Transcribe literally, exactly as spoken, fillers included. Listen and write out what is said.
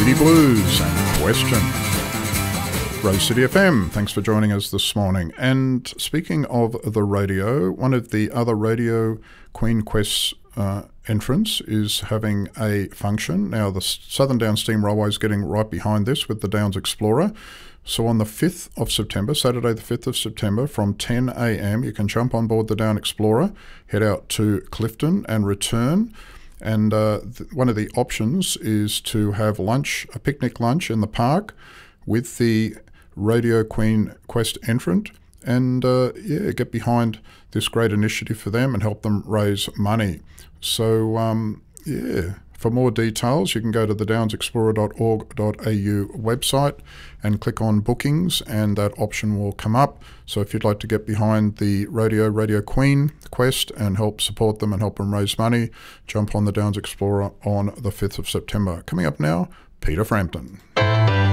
City Blues and Question. Rose City F M, thanks for joining us this morning. And speaking of the radio, one of the other Radio Queen Quest uh, entrants is having a function. Now, the Southern Downs Steam Railway is getting right behind this with the Downs Explorer. So on the fifth of September, Saturday the fifth of September, from ten a m, you can jump on board the Downs Explorer, head out to Clifton and return. And uh, th- one of the options is to have lunch, a picnic lunch in the park with the Radio Queen Quest entrant, and uh, yeah, get behind this great initiative for them and help them raise money. So um, yeah, for more details, you can go to the downs explorer dot org dot a u website and click on bookings, and that option will come up. So if you'd like to get behind the Radio Radio Queen Quest and help support them and help them raise money, jump on the Downs Explorer on the fifth of September. Coming up now, Peter Frampton.